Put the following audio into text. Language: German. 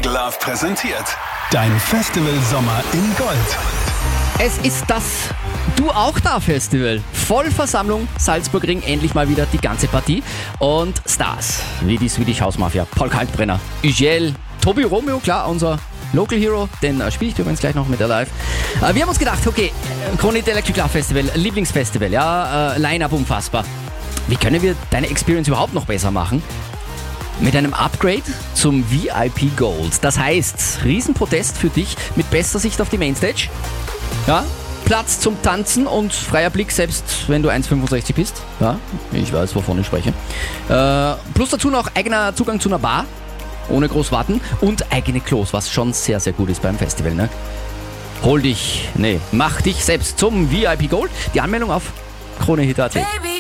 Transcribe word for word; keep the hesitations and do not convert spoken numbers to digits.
Love präsentiert dein Festival Sommer in Gold. Es ist das Du auch da Festival. Vollversammlung, Salzburgring, endlich mal wieder die ganze Partie. Und Stars wie die Swedish House Mafia, Paul Kalkbrenner, Ügiel, Tobi Romeo, klar, unser Local Hero, den äh, spiele ich übrigens gleich noch mit Alive. Äh, wir haben uns gedacht, okay, Krone Hit Electric Love Festival, Lieblingsfestival, ja, äh, Line-Up unfassbar. Wie können wir deine Experience überhaupt noch besser machen? Mit einem Upgrade zum V I P Gold. Das heißt, Riesenprotest für dich mit bester Sicht auf die Mainstage. Ja, Platz zum Tanzen und freier Blick, selbst wenn du eins Komma fünfundsechzig bist. Ja, ich weiß, wovon ich spreche. Äh, plus dazu noch eigener Zugang zu einer Bar, ohne groß warten, und eigene Klos, was schon sehr, sehr gut ist beim Festival. Ne? Hol dich, nee, mach dich selbst zum V I P Gold. Die Anmeldung auf Krone Hit Punkt at.